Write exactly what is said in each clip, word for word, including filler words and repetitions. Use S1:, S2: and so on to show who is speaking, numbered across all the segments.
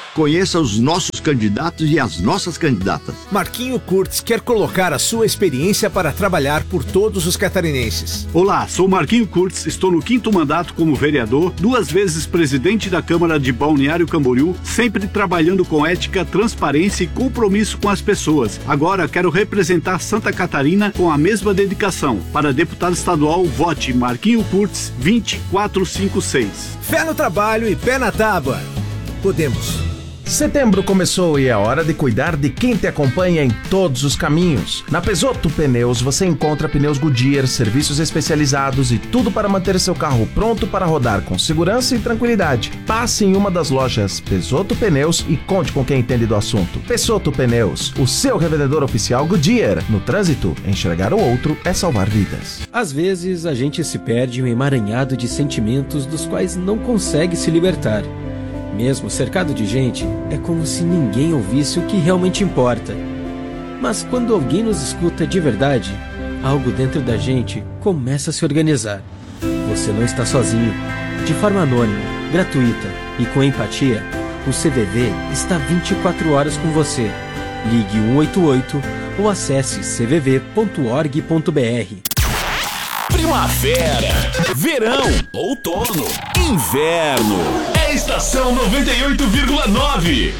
S1: Conheça os nossos candidatos e as nossas candidatas.
S2: Marquinho Kurtz quer colocar a sua experiência para trabalhar por todos os catarinenses.
S3: Olá, sou Marquinho Kurtz, estou no quinto mandato como vereador, duas vezes presidente da Câmara de Balneário Camboriú, sempre trabalhando com ética, transparência e compromisso com as pessoas. Agora quero representar Santa Catarina com a mesma dedicação. Para deputado estadual, vote Marquinho Kurtz dois quatro cinco seis.
S2: Fé no trabalho e pé na tábua. Podemos.
S4: Setembro começou e é hora de cuidar de quem te acompanha em todos os caminhos. Na Pezotto Pneus você encontra pneus Goodyear, serviços especializados e tudo para manter seu carro pronto para rodar com segurança e tranquilidade. Passe em uma das lojas Pezotto Pneus e conte com quem entende do assunto. Pezotto Pneus, o seu revendedor oficial Goodyear. No trânsito, enxergar o outro é salvar vidas.
S5: Às vezes a gente se perde em um emaranhado de sentimentos dos quais não consegue se libertar. Mesmo cercado de gente, é como se ninguém ouvisse o que realmente importa. Mas quando alguém nos escuta de verdade, algo dentro da gente começa a se organizar. Você não está sozinho. De forma anônima, gratuita e com empatia, o C V V está vinte e quatro horas com você. Ligue um oito oito ou acesse c v v ponto org ponto b r.
S6: Primavera, verão, outono, inverno. É Estação noventa e oito vírgula nove.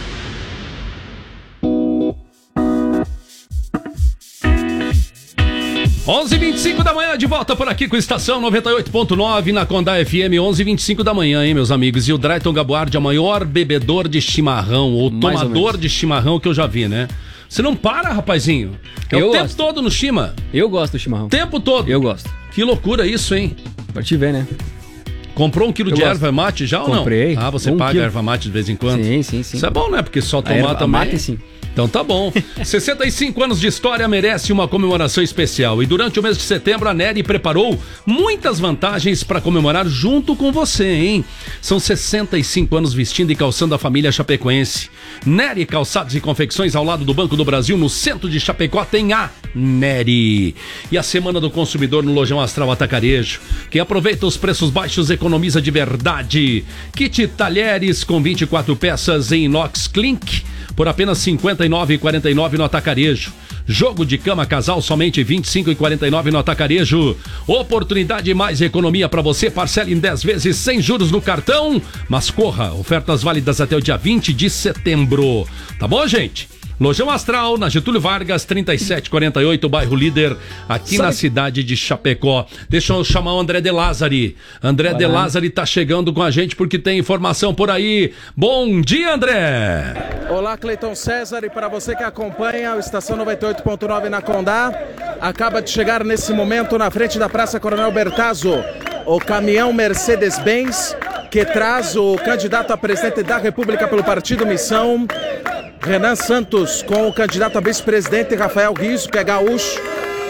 S7: onze e vinte e cinco da manhã, de volta por aqui com Estação noventa e oito ponto nove na Condá F M, onze e vinte e cinco da manhã, hein, meus amigos? E o Drayton Gabuardi é o maior bebedor de chimarrão, ou Mais tomador ou de chimarrão que eu já vi, né? Você não para, rapazinho. É eu o tempo gosto. todo no chima.
S8: Eu gosto do chimarrão.
S7: Tempo todo.
S8: Eu gosto.
S7: Que loucura isso, hein?
S8: Pra te ver, né?
S7: Comprou um quilo eu de gosto. erva mate já ou não?
S8: Comprei.
S7: Ah, você
S8: um
S7: paga
S8: quilo.
S7: erva mate de vez em quando?
S8: Sim, sim, sim.
S7: Isso é bom, né? Porque só tomar
S8: erva,
S7: também...
S8: mate, sim.
S7: Então tá bom. sessenta e cinco anos de história merece uma comemoração especial. E durante o mês de setembro, a Neri preparou muitas vantagens para comemorar junto com você, hein? São sessenta e cinco anos vestindo e calçando a família chapecoense. Neri Calçados e Confecções, ao lado do Banco do Brasil, no centro de Chapecó, tem a Neri. E a Semana do Consumidor no Lojão Astral Atacarejo. Quem aproveita os preços baixos economiza de verdade. Kit talheres com vinte e quatro peças em inox Klink por apenas cinquenta e nove reais e quarenta e nove centavos no Atacarejo. Jogo de cama casal somente vinte e cinco reais e quarenta e nove centavos no Atacarejo. Oportunidade mais economia para você. Parcela em dez vezes sem juros no cartão. Mas corra, ofertas válidas até o dia vinte de setembro. Tá bom, gente? Lojão Astral, na Getúlio Vargas, trinta e sete quarenta e oito, bairro Líder, aqui Sabe... na cidade de Chapecó. Deixa eu chamar o André De Lázari. André Vai De lá. Lázari tá chegando com a gente porque tem informação por aí. Bom dia, André!
S9: Olá, Cleiton César, e para você que acompanha o Estação noventa e oito ponto nove na Condá, acaba de chegar nesse momento na frente da Praça Coronel Bertazzo o caminhão Mercedes-Benz que traz o candidato a presidente da República pelo Partido Missão, Renan Santos, com o candidato a vice-presidente Rafael Rizzo, que é gaúcho.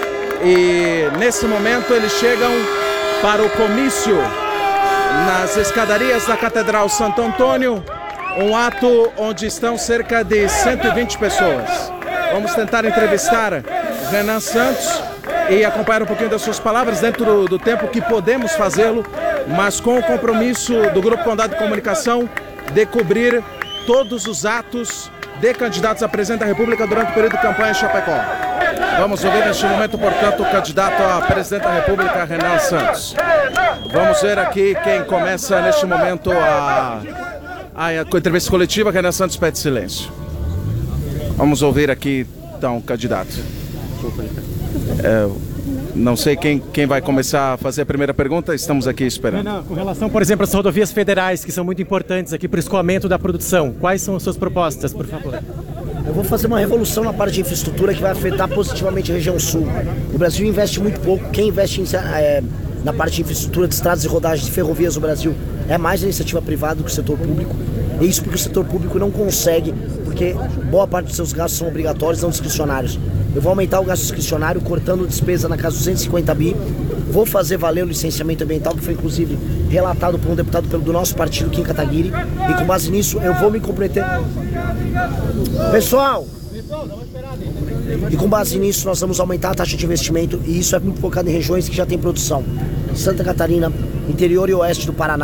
S9: E nesse momento eles chegam para o comício nas escadarias da Catedral Santo Antônio, um ato onde estão cerca de cento e vinte pessoas. Vamos tentar entrevistar Renan Santos e acompanhar um pouquinho das suas palavras dentro do, do tempo que podemos fazê-lo, mas com o compromisso do Grupo Condá de Comunicação de cobrir todos os atos de candidatos a presidente da República durante o período de campanha em Chapecó. Vamos ouvir neste momento, portanto, o candidato a presidente da República, Renan Santos. Vamos ver aqui quem começa neste momento a, a, a entrevista coletiva. Renan Santos pede silêncio. Vamos ouvir aqui, então, o candidato. É, não sei quem, quem vai começar a fazer a primeira pergunta, estamos aqui esperando.
S10: Renan, com relação, por exemplo, às rodovias federais, que são muito importantes aqui para o escoamento da produção, quais são as suas propostas, por favor?
S11: Eu vou fazer uma revolução na parte de infraestrutura que vai afetar positivamente a região sul. O Brasil investe muito pouco. Quem investe em, é, na parte de infraestrutura de estradas e rodagens de ferrovias no Brasil é mais a iniciativa privada do que o setor público. E isso porque o setor público não consegue, porque boa parte dos seus gastos são obrigatórios, não discricionários. Eu vou aumentar o gasto discricionário, cortando despesa na casa dos duzentos e cinquenta bi. Vou fazer valer o licenciamento ambiental, que foi inclusive relatado por um deputado pelo, do nosso partido, Kim Kataguiri. E com base nisso, eu vou me comprometer. Pessoal! E com base nisso, nós vamos aumentar a taxa de investimento, e isso é muito focado em regiões que já têm produção. Santa Catarina, interior e oeste do Paraná,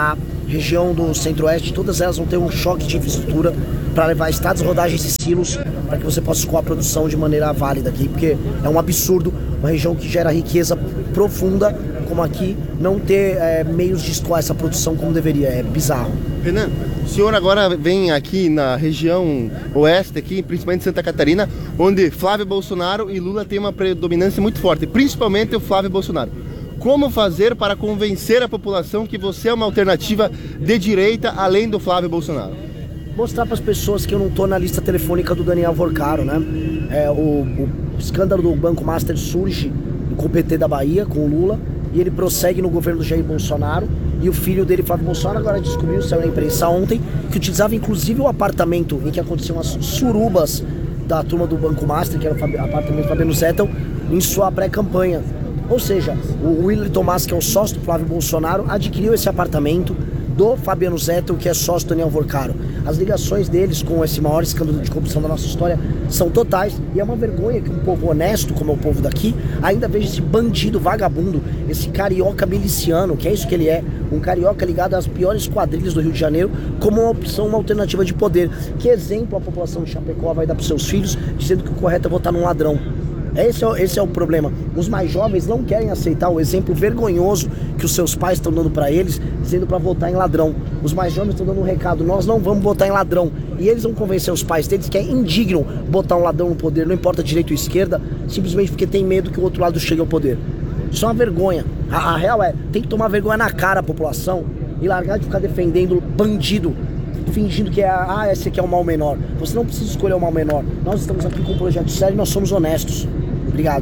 S11: região do Centro-Oeste, todas elas vão ter um choque de infraestrutura para levar estados, rodagens e silos para que você possa escoar a produção de maneira válida aqui, porque é um absurdo uma região que gera riqueza profunda como aqui não ter é, meios de escoar essa produção como deveria, é bizarro.
S8: Renan, o senhor agora vem aqui na região oeste, aqui, principalmente Santa Catarina, onde Flávio Bolsonaro e Lula têm uma predominância muito forte, principalmente o Flávio Bolsonaro. Como fazer para convencer a população que você é uma alternativa de direita além do Flávio Bolsonaro?
S11: Mostrar para as pessoas que eu não estou na lista telefônica do Daniel Vorcaro, né? É, o, o escândalo do Banco Master surge com o P T da Bahia, com o Lula, e ele prossegue no governo do Jair Bolsonaro, e o filho dele, Flávio Bolsonaro, agora descobriu, saiu na imprensa ontem, que utilizava inclusive o apartamento em que aconteciam as surubas da turma do Banco Master, que era o apartamento Fabiano Zettel, em sua pré-campanha. Ou seja, o Willy Tomás, que é o sócio do Flávio Bolsonaro, adquiriu esse apartamento do Fabiano Zettel, que é sócio do Daniel Vorcaro. As ligações deles com esse maior escândalo de corrupção da nossa história são totais, e é uma vergonha que um povo honesto, como é o povo daqui, ainda veja esse bandido vagabundo, esse carioca miliciano, que é isso que ele é, um carioca ligado às piores quadrilhas do Rio de Janeiro, como uma opção, uma alternativa de poder. Que exemplo a população de Chapecó vai dar para os seus filhos, dizendo que o correto é votar num ladrão? Esse é, esse é o problema. Os mais jovens não querem aceitar o exemplo vergonhoso que os seus pais estão dando para eles, dizendo para votar em ladrão. Os mais jovens estão dando um recado: nós não vamos votar em ladrão. E eles vão convencer os pais deles que é indigno botar um ladrão no poder, não importa direita ou esquerda, simplesmente porque tem medo que o outro lado chegue ao poder. Isso é uma vergonha. A, a real é, tem que tomar vergonha na cara a população e largar de ficar defendendo bandido, fingindo que é, ah, esse aqui é o mal menor. Você não precisa escolher o mal menor. Nós estamos aqui com um projeto sério e nós somos honestos. Obrigado.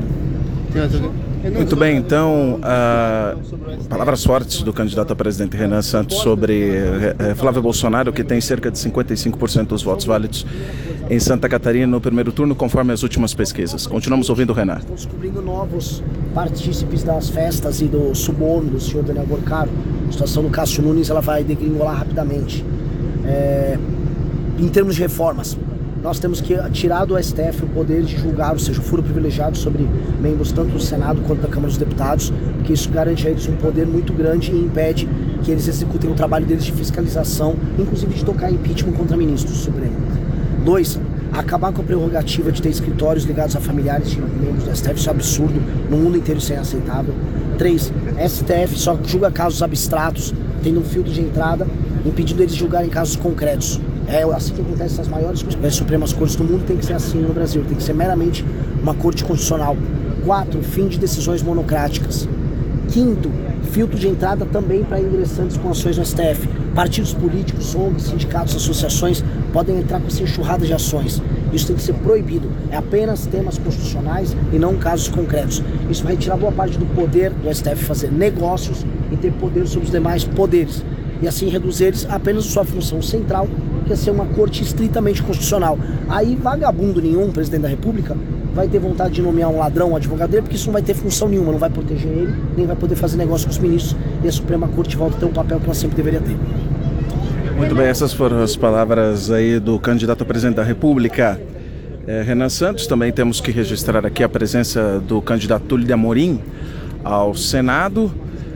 S4: Muito bem, então, uh, palavras fortes do candidato a presidente Renan Santos sobre uh, Flávio Bolsonaro, que tem cerca de cinquenta e cinco por cento dos votos válidos em Santa Catarina no primeiro turno, conforme as últimas pesquisas. Continuamos ouvindo o Renan.
S11: Estamos descobrindo novos partícipes das festas e do suborno do senhor Daniel Vorcaro. A situação do Cássio Nunes ela vai degringolar rapidamente. É, em termos de reformas, nós temos que tirar do S T F o poder de julgar, ou seja, o furo privilegiado sobre membros tanto do Senado quanto da Câmara dos Deputados, porque isso garante a eles um poder muito grande e impede que eles executem o trabalho deles de fiscalização, inclusive de tocar impeachment contra ministros do Supremo. Dois, acabar com a prerrogativa de ter escritórios ligados a familiares de membros do S T F, isso é um absurdo, no mundo inteiro isso é inaceitável. Três, S T F só julga casos abstratos, tendo um filtro de entrada, impedindo eles de julgarem casos concretos. É assim que acontece nas maiores as Supremas Cortes do mundo, tem que ser assim no Brasil, tem que ser meramente uma corte constitucional. Quatro, fim de decisões monocráticas. Quinto, filtro de entrada também para ingressantes com ações no S T F. Partidos políticos, O N Gs, sindicatos, associações podem entrar com essa enxurrada de ações. Isso tem que ser proibido. É apenas temas constitucionais e não casos concretos. Isso vai retirar boa parte do poder do S T F fazer negócios e ter poder sobre os demais poderes. E assim reduzir eles apenas sua função central, que é ser uma corte estritamente constitucional. Aí vagabundo nenhum, presidente da República, vai ter vontade de nomear um ladrão, um advogado dele, porque isso não vai ter função nenhuma, não vai proteger ele, nem vai poder fazer negócio com os ministros, e a Suprema Corte volta a ter um papel que ela sempre deveria ter.
S4: Muito bem, essas foram as palavras aí do candidato a presidente da República, é, Renan Santos. Também temos que registrar aqui a presença do candidato Túlio de Amorim ao Senado.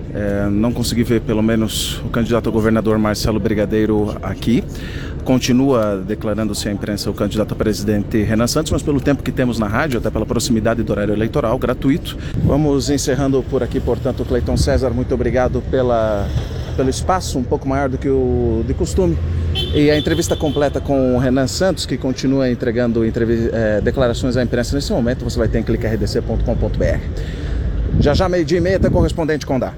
S4: É, não consegui ver pelo menos o candidato a governador Marcelo Brigadeiro aqui. Continua declarando-se à imprensa o candidato a presidente Renan Santos, mas pelo tempo que temos na rádio, até pela proximidade do horário eleitoral, gratuito. Vamos encerrando por aqui, portanto, Cleiton César, muito obrigado pela, pelo espaço, um pouco maior do que o de costume. E a entrevista completa com o Renan Santos, que continua entregando entrev- é, declarações à imprensa nesse momento, você vai ter em clique r d c ponto com ponto b r. Já já, meio-dia e meia, até correspondente Condá.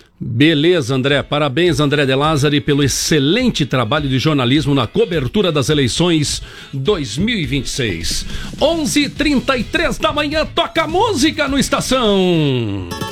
S7: Beleza, André. Parabéns, André de Lázari, pelo excelente trabalho de jornalismo na cobertura das eleições dois mil e vinte e seis. onze e trinta e três da manhã, toca música no Estação.